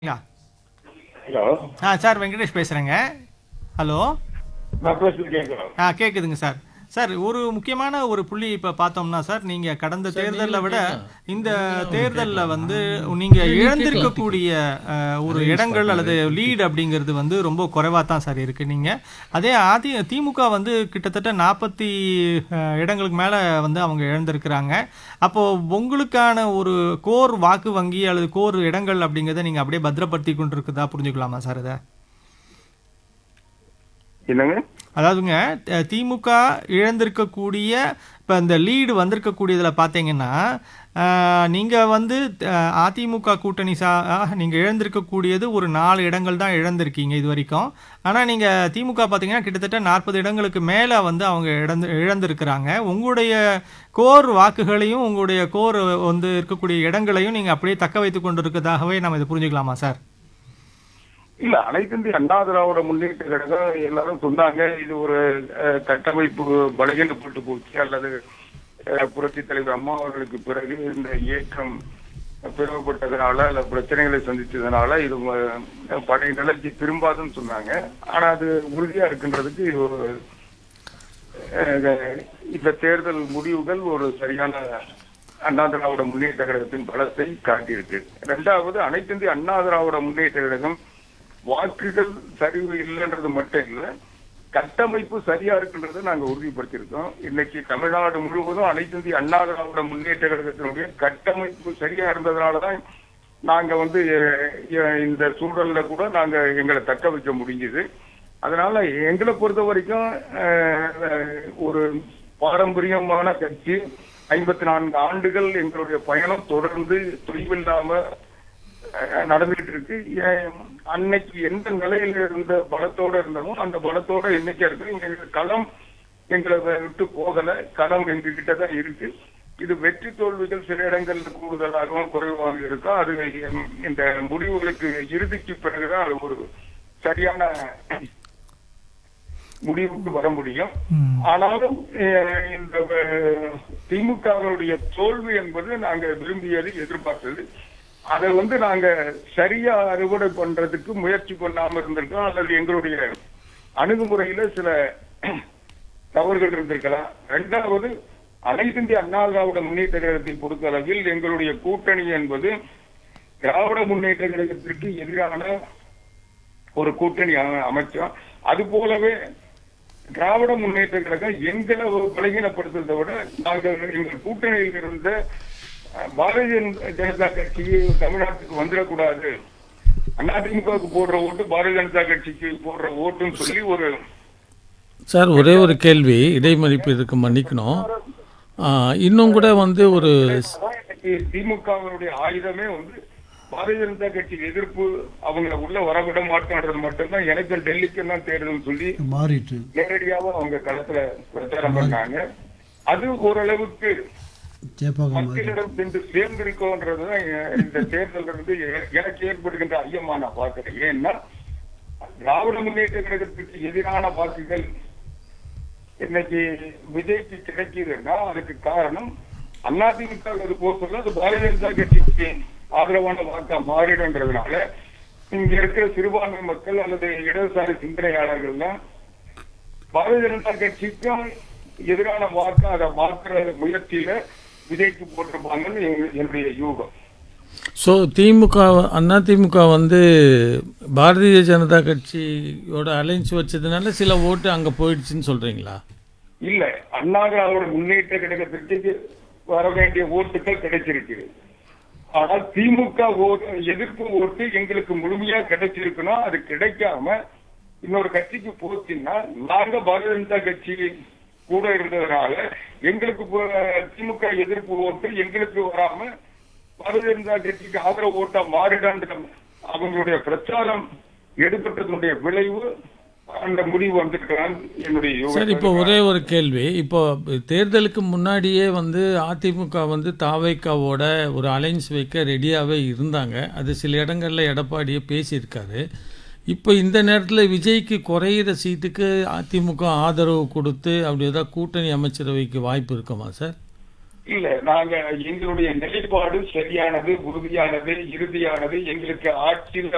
யா. Hello, sir Venkatesh பேசுகிறேங்க. Hello. நான் பேசுறது கேட்குறோம். கேட்குதுங்க சார். சார் ஒரு முக்கியமான ஒரு புள்ளி இப்போ பார்த்தோம்னா சார், நீங்கள் கடந்த தேர்தலை விட இந்த தேர்தலில் வந்து நீங்கள் இழந்திருக்கக்கூடிய ஒரு இடங்கள் அல்லது லீடு அப்படிங்கிறது வந்து ரொம்ப குறைவாக தான் சார் இருக்குது. நீங்கள் அதே திமுக வந்து கிட்டத்தட்ட 40 இடங்களுக்கு மேலே வந்து அவங்க இழந்திருக்கிறாங்க. அப்போது உங்களுக்கான ஒரு கோர் வாக்கு வங்கி அல்லது கோர் இடங்கள் அப்படிங்கிறத நீங்கள் அப்படியே பத்திரப்படுத்தி கொண்டு இருக்குதா புரிஞ்சுக்கலாமா சார் இதை? என்னங்க? அதாவதுங்க, திமுக இழந்திருக்கக்கூடிய இப்போ இந்த லீடு வந்திருக்கக்கூடியதில் பார்த்தீங்கன்னா, நீங்கள் வந்து அதிமுக கூட்டணி நீங்கள் இழந்திருக்கக்கூடியது ஒரு 4 இடங்கள் தான் இழந்திருக்கீங்க இது வரைக்கும். ஆனால் நீங்கள் திமுக பார்த்தீங்கன்னா கிட்டத்தட்ட 40 இடங்களுக்கு மேலே வந்து அவங்க இழந்திருக்கிறாங்க. உங்களுடைய கோர் வாக்குகளையும் உங்களுடைய கோர் வந்து இருக்கக்கூடிய இடங்களையும் நீங்கள் அப்படியே தக்க வைத்து கொண்டு இருக்கிறதாகவே நம்ம இதை புரிஞ்சுக்கலாமா சார்? இல்ல, அனைத்து இந்திய அண்ணா திராவிட முன்னேற்ற கழகம் எல்லாரும் சொன்னாங்க இது ஒரு கட்டமைப்பு பலகீனப்பட்டு போச்சு, அல்லது புரட்சி தலைவர் அம்மா அவர்களுக்கு பிறகு இந்த இயக்கம் பிளவுபட்டதுனால அல்ல பிரச்சனைகளை சந்திச்சதுனால இது பழைய நிலைக்கு திரும்பாதுன்னு சொன்னாங்க. ஆனா அது உறுதியா இருக்கின்றதுக்கு இந்த தேர்தல் முடிவுகள் ஒரு சரியான அண்ணா திராவிட முன்னேற்ற கழகத்தின் பலத்தை காட்டியிருக்கு. இரண்டாவது, அனைத்து இந்திய அண்ணா திராவிட முன்னேற்ற கழகம் வாக்குகள் சரிவு இல்லைன்றது மட்டும் இல்ல, கட்டமைப்பு சரியா இருக்குன்றதை நாங்க உறுதிப்படுத்தியிருக்கோம். இன்னைக்கு தமிழ்நாடு முழுவதும் அனைத்து இந்திய அண்ணா திராவிட முன்னேற்ற கழகத்தினுடைய கட்டமைப்பு சரியா இருந்ததுனாலதான் நாங்க வந்து இந்த சூழல்ல கூட நாங்க எங்களை தக்க வைக்க முடிஞ்சது. அதனால எங்களை பொறுத்த வரைக்கும் ஒரு பாரம்பரியமான கட்சி, 54 ஆண்டுகள் எங்களுடைய பயணம் தொடர்ந்து தொய்வில்லாம நடந்துகிட்டு இருக்கு. அன்னைக்கு எந்த நிலையில இருந்த பலத்தோட இருந்தமோ அந்த பலத்தோட இன்னைக்கு இருக்கு. எங்க களம் எங்களை விட்டு போகல, களம் எங்க கிட்டதான் இருக்கு. இது வெற்றி தோல்விகள் சில இடங்கள்ல கூடுதலாகவும் குறைவாக இருக்கும். அது இந்த முடிவுகளுக்கு இறுதிக்கு பிறகுதான் அது ஒரு சரியான முடிவுக்கு வர முடியும். ஆனாலும் இந்த திமுகவுடைய தோல்வி என்பது நாங்க விரும்பியது, எதிர்பார்த்தது. அதை வந்து நாங்க சரியா அறுவடை பண்றதுக்கு முயற்சி பண்ணாம இருந்திருக்கோம், அல்லது எங்களுடைய அணுகுமுறையில சில தவறுகள் இருந்திருக்கலாம். இரண்டாவது, அனைத்து இந்திய அண்ணா திராவிட முன்னேற்ற கழகத்தை பொறுத்தளவில் எங்களுடைய கூட்டணி என்பது திராவிட முன்னேற்ற கழகத்திற்கு எதிரான ஒரு கூட்டணி அமைச்சோம். அது போலவே திராவிட முன்னேற்ற கழகம் எங்களை பலகீனப்படுத்துறதை விட நாங்கள் எங்கள் கூட்டணியில் இருந்த பாரதிய ஜனதா கட்சி தமிழ்நாட்டுக்கு வந்துடக்கூடாது, அதிமுகவுக்கு போடுற ஓட்டு பாரதிய ஜனதா கட்சிக்கு போடுற ஓட்டுன்னு சொல்லி ஒரு சார் ஒரே ஒரு கேள்வி, இடைமறிப்பு இதுக்கு மன்னிக்கணும். இன்னும் கூட வந்து ஒரு திமுகவினுடைய ஆயுதமே வந்து பாரதிய ஜனதா கட்சி எதிர்ப்பு, அவங்க உள்ள வரவிட மாட்டோன்றது மட்டும்தான். எனக்கு டெல்லிக்கு தான் தேர்தல் சொல்லி மாறிட்டு நேரடியாக அவங்க களத்துல பிரச்சாரம் பண்ணாங்க. அது ஓரளவுக்கு மக்களிடம் சென்று சேர்ந்திருக்கோன்றதுதான் இந்த தேர்தல் இருந்து எனக்கு ஏற்படுகின்ற ஐயமா நான் பார்க்கிறேன். ஏன்னா திராவிட முன்னேற்ற கழகத்துக்கு எதிரான வாக்குகள் இன்னைக்கு விஜய்க்கு கிடைக்குதுன்னா அதுக்கு காரணம் அதிமுக அது போக சொல்ல அது பாரதிய ஜனதா கட்சிக்கு ஆதரவான வாக்கா மாறிடும்ன்றதுனால இங்க இருக்கிற சிறுபான்மை மக்கள் அல்லது இடதுசாரி சிந்தனையாளர்கள்லாம் பாரதிய ஜனதா கட்சிக்கும் எதிரான வாக்கா அதை மாற்ற முயற்சியில விஜய்க்கு போட்டிருப்பாங்கன்னு என்னுடைய யூகம். ஸோ அதிமுக வந்து பாரதிய ஜனதா கட்சியோட அலைன்ஸ் வச்சதுனால சில ஓட்டு அங்கே போயிடுச்சுன்னு சொல்றீங்களா? இல்ல, அண்ணா திராவிட முன்னேற்ற கழகத்திற்கு வர வேண்டிய ஓட்டுகள் கிடைச்சிருக்கு. ஆனால் திமுக எதிர்ப்பு ஓட்டு எங்களுக்கு முழுமையா கிடைச்சிருக்கணும். அது கிடைக்காம இன்னொரு கட்சிக்கு போச்சுன்னா நாங்க பாரதிய ஜனதா கட்சி கூட இருந்ததுனால எங்களுக்கு திமுக எதிர்ப்பு ஓட்டு எங்களுக்கு வராம பாரதிய ஜனதா கட்சிக்கு ஆதரவு ஓட்டா மாறிடான்ற அவங்களுடைய பிரச்சாரம் எடுப்பட்டதனுடைய விளைவு அந்த முடிவு வந்திருக்கிறான் என்னுடைய யோகம். சார் இப்போ ஒரே ஒரு கேள்வி, இப்போ தேர்தலுக்கு முன்னாடியே வந்து அதிமுக வந்து தாவேக்காவோட ஒரு அலைன்ஸ் வைக்க ரெடியாகவே இருந்தாங்க. அது சில இடங்களில் எடப்பாடியே பேசியிருக்காரு. இப்போ இந்த நேரத்தில் விஜய்க்கு குறையிற சீட்டுக்கு அதிமுக ஆதரவு கொடுத்து அப்படி ஏதாவது கூட்டணி அமைச்சரவைக்கு வாய்ப்பு இருக்குமா சார்? இல்ல, நாங்க எங்களுடைய நிலைப்பாடு சரியானது, உறுதியானது, இறுதியானது. எங்களுக்கு ஆட்சியில்